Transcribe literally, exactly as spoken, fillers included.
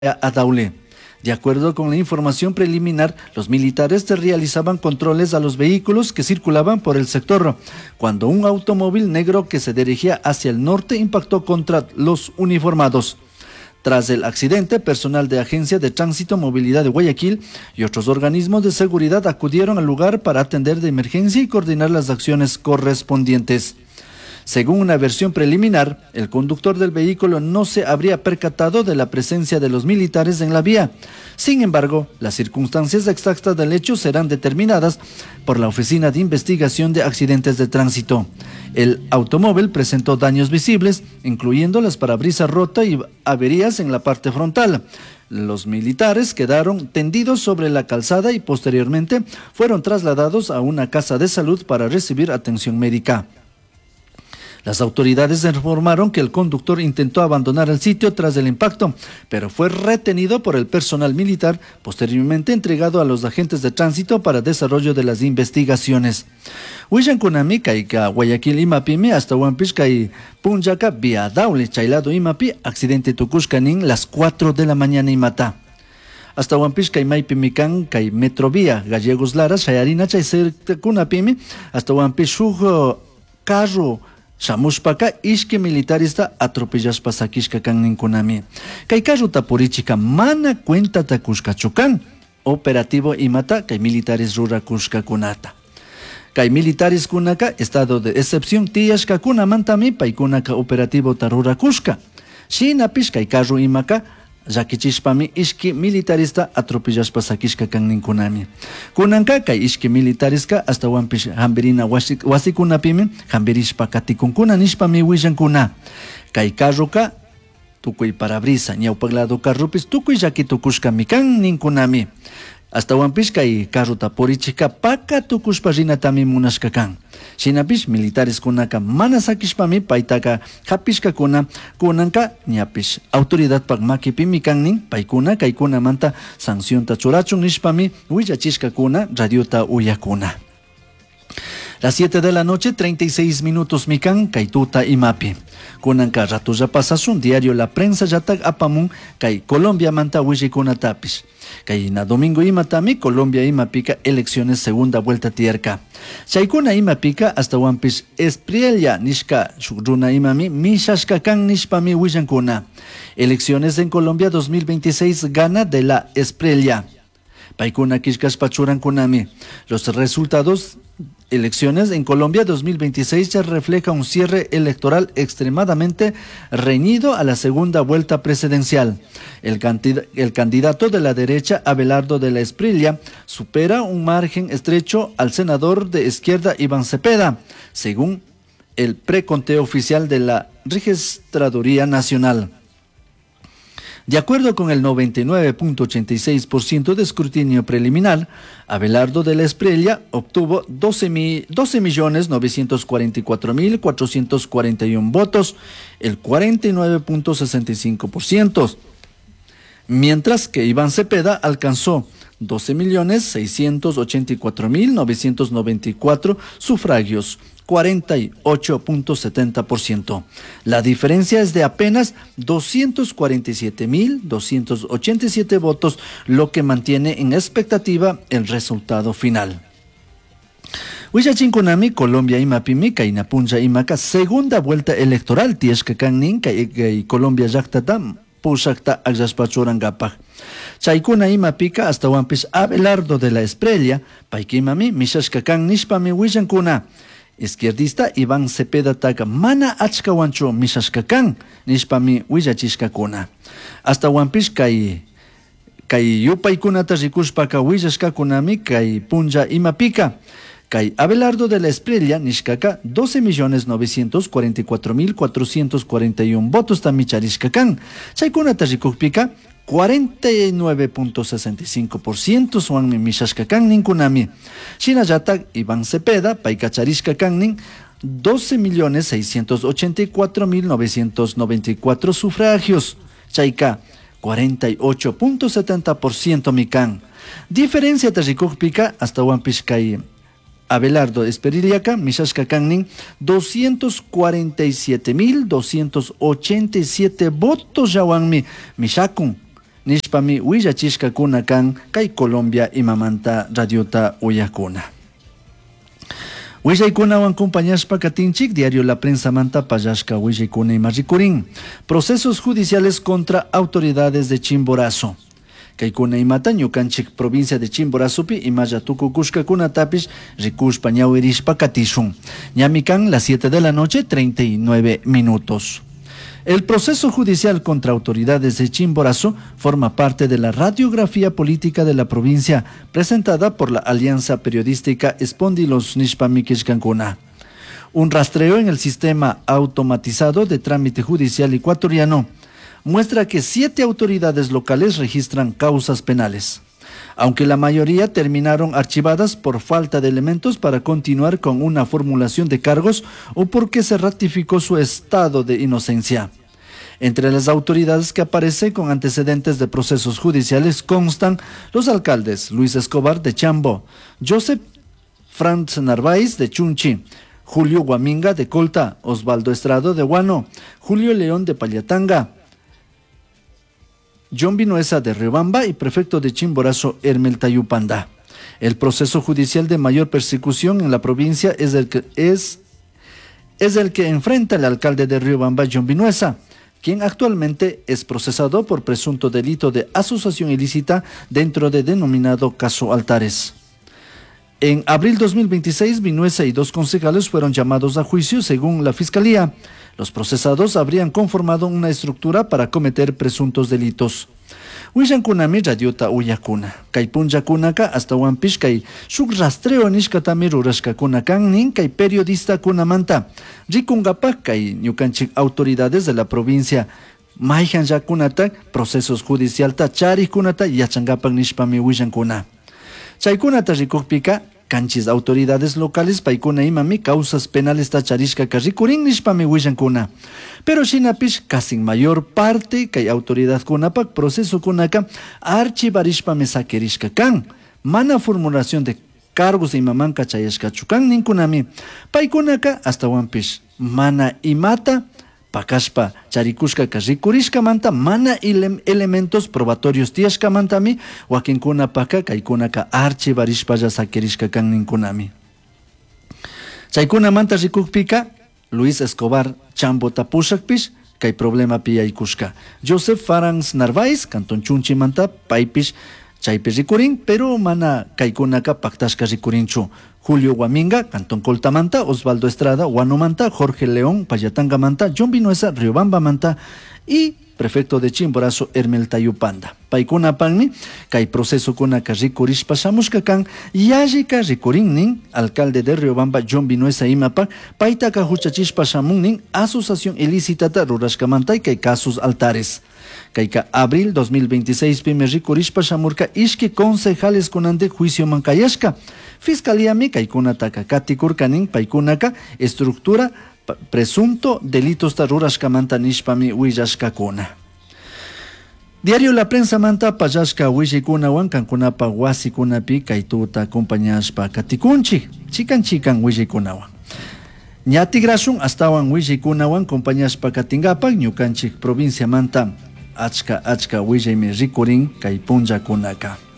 a Daule. De acuerdo con la información preliminar, los militares realizaban controles a los vehículos que circulaban por el sector, cuando un automóvil negro que se dirigía hacia el norte impactó contra los uniformados. Tras el accidente, personal de Agencia de Tránsito Movilidad de Guayaquil y otros organismos de seguridad acudieron al lugar para atender de emergencia y coordinar las acciones correspondientes. Según una versión preliminar, el conductor del vehículo no se habría percatado de la presencia de los militares en la vía. Sin embargo, las circunstancias exactas del hecho serán determinadas por la Oficina de Investigación de Accidentes de Tránsito. El automóvil presentó daños visibles, incluyendo las parabrisas rotas y averías en la parte frontal. Los militares quedaron tendidos sobre la calzada y posteriormente fueron trasladados a una casa de salud para recibir atención médica. Las autoridades informaron que el conductor intentó abandonar el sitio tras el impacto, pero fue retenido por el personal militar, posteriormente entregado a los agentes de tránsito para desarrollo de las investigaciones. Huillan kunami kaika Guayaquil imapimi hasta Huampish kai Punjaca vía Daule chailado imapi accidente tukushkanin las cuatro de la mañana y mata. Hasta Huampish kai Maipimican kai Metrovía Gallegos Lara Shayarina chaiser kunapimi hasta Huampish shujo carro Shamushpaka ishki militarista atropellashpa sakishka kan ninkunami. Kay carruta purichika mana cuenta takushkachukan. Operativo imata kay militares rurakushka kunata. Kay militares kunaka estado de excepción tiyashka kunamantami paikunaka operativo tarurakushka. Shinapish kay carro imaka Yakichishpami ishki militarista atropellashpa sakishka kan ninkunami. Kunanka kay ishki militaristka hasta Huampish hambirina wasikunapimi hambirishpa katikunkuna nishpami willankuna. Kay carroka tukuy parabrisa ñawpaglado carropis tukuy llakitukushkami kan ninkunami. Hasta Huampish kay carrota porichika paka tukushpa rinatami munashka kan. Shinapish militares kunaka mana sakishpami paitaka hapishka kuna kunanka ñapish autoridad pak makipimi kannin paikuna kaikuna manta sanción tachurachun nishpami willachishka kuna radiota uyakuna. Las siete de la noche, treinta y seis minutos mikan, kaituta imapi. Kunanka rato ya pasasun, diario La Prensa yatak apamun, kay Colombia manta wijikuna tapish. Kay na domingo imatami, Colombia imapika elecciones segunda vuelta tierka. Chaykuna imapika hasta Huampish esprielia nishka shukruna imami, mishashka kan nishpami wijankuna. Elecciones en Colombia dos mil veintiséis gana de la esprielia. Paikuna kishkas pachuran kunami. Los resultados elecciones en Colombia dos mil veintiséis ya refleja un cierre electoral extremadamente reñido a la segunda vuelta presidencial. El, el candidato de la derecha, Abelardo de la Espriella, supera un margen estrecho al senador de izquierda, Iván Cepeda, según el preconteo oficial de la Registraduría Nacional. De acuerdo con el noventa y nueve punto ochenta y seis por ciento de escrutinio preliminar, Abelardo de la Espriella obtuvo doce millones novecientos cuarenta y cuatro mil cuatrocientos cuarenta y uno votos, el cuarenta y nueve punto sesenta y cinco por ciento, mientras que Iván Cepeda alcanzó doce millones seiscientos ochenta y cuatro mil novecientos noventa y cuatro sufragios, cuarenta y ocho punto setenta por ciento. La diferencia es de apenas doscientos cuarenta y siete mil doscientos ochenta y siete votos, lo que mantiene en expectativa el resultado final. Huillachinkunami, Colombia imapimi, Kainapunja imaka, segunda vuelta electoral, tieshka kannin, kay Colombia yaktatam, pushakta agjaspachurangapaj. Chaykuna imapika hasta Huampish Abelardo de la Espriella, paikimami, mishashka kan nishpami willankuna. Izquierdista Iván Cepeda taka mana achkawancho mishashkakan nishpami willachishkakuna. Hasta Huampish kay kay yupaykunata rikushpaka willashkakunami kay punja imapika. Kay Abelardo de la Espriella nishkaka doce millones novecientos cuarenta y cuatro mil cuatrocientos cuarenta y uno votos tamicharishkakan. Chaykunata rikukpika cuarenta y nueve punto sesenta y cinco por ciento suanmi mishashkakan ninkunami. Shinayatak Iván Cepeda paikacharishkakan nin doce millones seiscientos ochenta y cuatro mil novecientos noventa y cuatro sufragios. Chayka cuarenta y ocho punto setenta por ciento mikan. Diferencia tarikukpika hasta Huampish kay Abelardo Espriella mishashkakan nin doscientos cuarenta y siete mil doscientos ochenta y siete votos yawanmi mishakun. nishpami willachishkakuna kan kay Colombia imamanta radiota uyakuna. Willaykunawan acompañashpa katinchik diario La Prensa manta payashka willaykuna ima rikurin. Procesos judiciales contra autoridades de Chimborazo. Kaykuna imata ñukanchik provincia de Chimborazopi imaya tukukushkakunatapish rikushpa ñawirishpa katishun. Ñamikan las siete de la noche, treinta y nueve minutos. El proceso judicial contra autoridades de Chimborazo forma parte de la radiografía política de la provincia presentada por la Alianza Periodística Espondilos Nishpamikishkankuna. Un rastreo en el sistema automatizado de trámite judicial ecuatoriano muestra que siete autoridades locales registran causas penales, aunque la mayoría terminaron archivadas por falta de elementos para continuar con una formulación de cargos o porque se ratificó su estado de inocencia. Entre las autoridades que aparecen con antecedentes de procesos judiciales constan los alcaldes Luis Escobar de Chambo, Joseph Franz Narváez de Chunchi, Julio Guaminga de Colta, Osvaldo Estrado de Huano, Julio León de Pallatanga, John Vinuesa de Riobamba y prefecto de Chimborazo Hermel Tayupanda. El proceso judicial de mayor persecución en la provincia es el que, es, es el que enfrenta el alcalde de Riobamba, John Vinuesa, quien actualmente es procesado por presunto delito de asociación ilícita dentro de denominado caso Altares. En abril dos mil veintiséis, Vinuesa y dos concejales fueron llamados a juicio según la Fiscalía. Los procesados habrían conformado una estructura para cometer presuntos delitos. Huillankunami radiota uyakuna. Kay punllakunaka hasta wampish kay shuk rastreo nishkatami rurashkakunakan nin kay periodista kunamanta. Rikungapa kay ñukanchik autoridades de la provincia mayhan yakunata procesos judicialta charikunata yachangapan nishpami huillankuna. Chaykunata rikukpika kanchis autoridades locales paikuna imami causas penales tacharishka karikurin nishpami huillankuna. Pero shinapish kasin mayor parte kay autoridad kunapak proceso kunaka archivarishpami sakirishka kan. Mana formulación de cargos imamanka chayashkachukan ninkunami. Paikunaka hasta wampish mana imata pakashpa charikushka rikurishka manta mana ele elementos probatorios tiashka mantami wakinkuna paka kaykunaka archivarishpa ya sakirishka kan ninkunami. Chaykuna manta rikukpika Luis Escobar Chambo tapushakpish kay problema piyaykushka. Joseph Franz Narváez Canton Chunchi manta paypish chaypi rikurin pero mana kaykunaka paktashka rikurinchu. Julio Guaminga, Cantón Coltamanta, Osvaldo Estrada, Huanomanta, Jorge León, Payatangamanta, John Vinuesa, Riobamba Manta y prefecto de Chimborazo, Hermel Tayupanda. Paikuna panmi, kay proceso kuna rikurishpa shamushkakan, yajika rikurin nin, alcalde de Riobamba, John Vinuesa Imapa, paitaka huchachishpa shamun nin, asociación ilícita rurashkamanta y kay casos Altares. Kayka abril dos mil veintiséis pime rikurishpa shamurka ishki concejales kunande juicio mankayashka. Fiscalía mi kaykuna takakati kurkanin paikunaka estructura presunto delitos tarurashkamanta nishpami willashkakuna. Diario La Prensa manta payashka willikunawan kankunapa wasikunapi kaytuta acompañashpa katikunchi chikan chikan willikunawan. Ñatigrasun astawan willikunawan acompañashpa katingapak ñukanchik provincia manta achka achka willaymi rikurin kay punllakunaka.